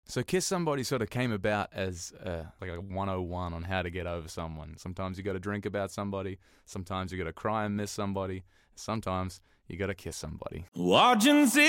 So Kiss Somebody sort of came about as like a 101 on how to get over someone. Sometimes you got to drink about somebody. Sometimes you got to cry and miss somebody. Sometimes you got to kiss somebody. Watching